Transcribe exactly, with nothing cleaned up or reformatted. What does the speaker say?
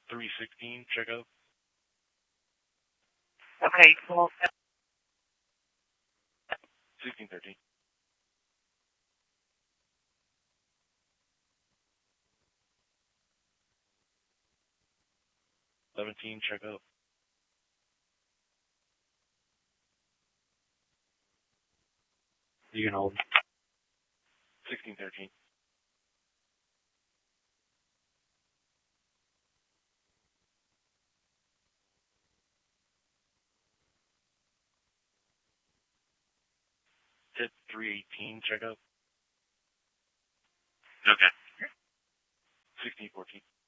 three sixteen, check out. Okay, cool. sixteen thirteen. seventeen, check out. You can hold. sixteen thirteen. Hit three eighteen, check out. Okay. sixteen fourteen.